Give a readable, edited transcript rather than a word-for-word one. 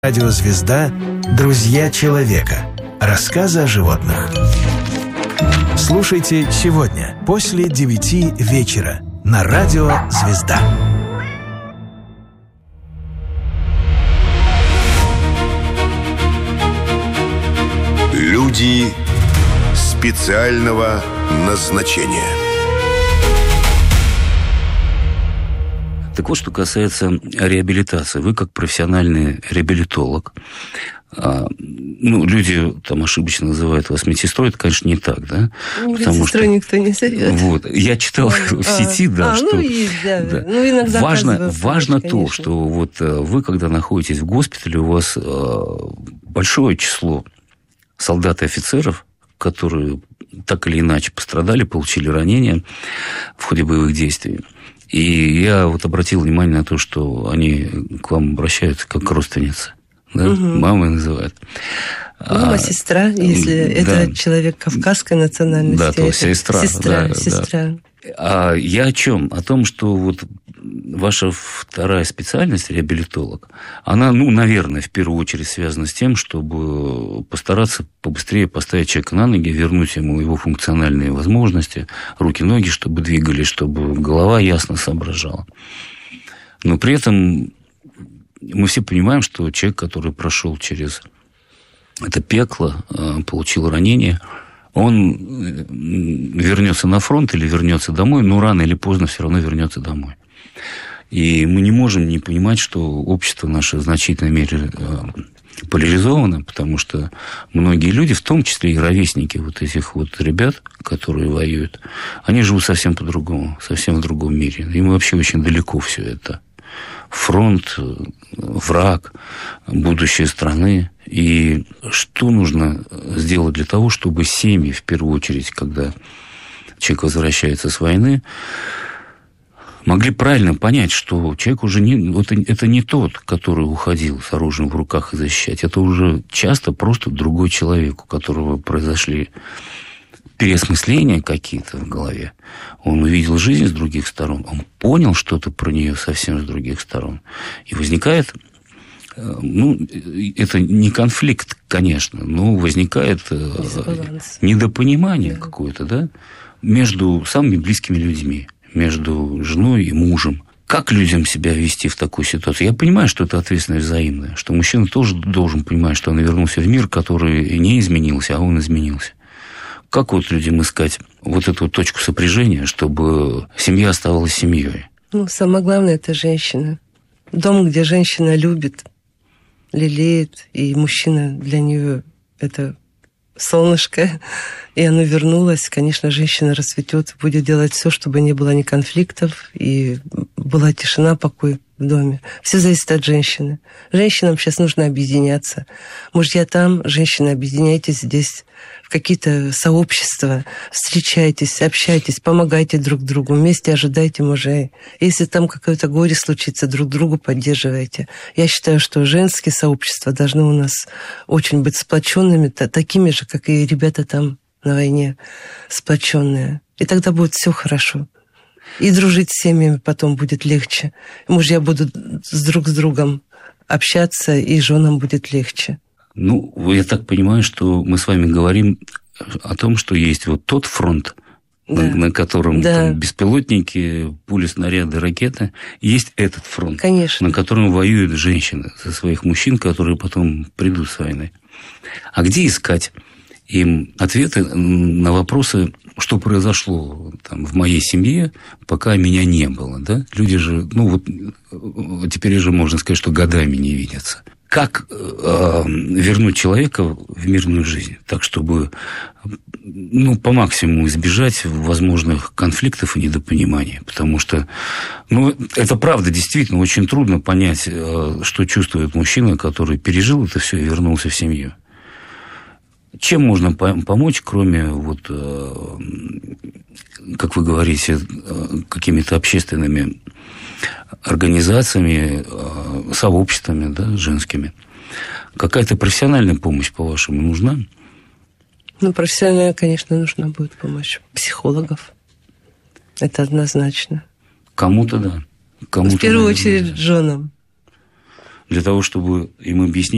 Радио «Звезда» «Друзья человека». Рассказы о животных. Слушайте сегодня после 9 вечера на Радио «Звезда». Люди специального назначения. Так вот, что касается реабилитации. Вы, как профессиональный реабилитолог, люди там ошибочно называют вас медсестрой, это, конечно, не так, да? Медсестрой никто не зовет. Вот. Я читал в сети, что иногда важно то, что вот вы, когда находитесь в госпитале, у вас большое число солдат и офицеров, которые так или иначе пострадали, получили ранения в ходе боевых действий. И я вот обратил внимание на то, что они к вам обращаются как к родственнице. Да? Мамой называют. Мама, сестра, если это человек кавказской национальности. Да, то сестра. Сестра. А я о чем? О том, что вот ваша вторая специальность, реабилитолог, она, наверное, в первую очередь связана с тем, чтобы постараться побыстрее поставить человека на ноги, вернуть ему его функциональные возможности, руки-ноги, чтобы двигались, чтобы голова ясно соображала. Но при этом мы все понимаем, что человек, который прошел через это пекло, получил ранение, он вернется на фронт или вернется домой, но рано или поздно все равно вернется домой. И мы не можем не понимать, что общество наше в значительной мере поляризовано, потому что многие люди, в том числе и ровесники вот этих вот ребят, которые воюют, они живут совсем по-другому, совсем в другом мире. Им вообще очень далеко все это. Фронт, враг, будущее страны. И что нужно сделать для того, чтобы семьи, в первую очередь, когда человек возвращается с войны, могли правильно понять, что человек уже это не тот, который уходил с оружием в руках и защищать. Это уже часто просто другой человек, у которого произошли переосмысления какие-то в голове. Он увидел жизнь с других сторон, он понял что-то про нее совсем с других сторон. И возникает, это не конфликт, конечно, но возникает недопонимание какое-то, да, между самыми близкими людьми, между женой и мужем. Как людям себя вести в такой ситуации? Я понимаю, что это ответственность взаимная, что мужчина тоже должен понимать, что он вернулся в мир, который не изменился, а он изменился. Как вот людям искать вот эту точку сопряжения, чтобы семья оставалась семьей? Самое главное – это женщина. Дом, где женщина любит, лелеет, и мужчина для нее это солнышко, и оно вернулось. Конечно, женщина расцветет, будет делать все, чтобы не было ни конфликтов, и была тишина, покой в доме. Все зависит от женщины. Женщинам сейчас нужно объединяться. Мужья там, женщины, объединяйтесь здесь, в какие-то сообщества, встречайтесь, общайтесь, помогайте друг другу, вместе ожидайте мужей. Если там какое-то горе случится, друг другу поддерживайте. Я считаю, что женские сообщества должны у нас очень быть сплоченными, такими же, как и ребята там на войне, сплоченные. И тогда будет все хорошо. И дружить с семьями потом будет легче. Мужья будут друг с другом общаться, и женам будет легче. Я так понимаю, что мы с вами говорим о том, что есть вот тот фронт, на котором там беспилотники, пули, снаряды, ракеты. Есть этот фронт, конечно, на котором воюют женщины за своих мужчин, которые потом придут с войны. А где искать им ответы на вопросы, что произошло там в моей семье, пока меня не было, да? Люди же, теперь же можно сказать, что годами не видятся. Как вернуть человека в мирную жизнь, так, чтобы по максимуму избежать возможных конфликтов и недопониманий? Потому что, это правда, действительно, очень трудно понять, что чувствует мужчина, который пережил это все и вернулся в семью. Чем можно помочь, кроме, как вы говорите, какими-то общественными организациями, сообществами, женскими? Какая-то профессиональная помощь, по-вашему, нужна? Профессиональная, конечно, нужна будет помощь психологов. Это однозначно. Кому-то, да. В первую очередь женам. Для того, чтобы им объяснить,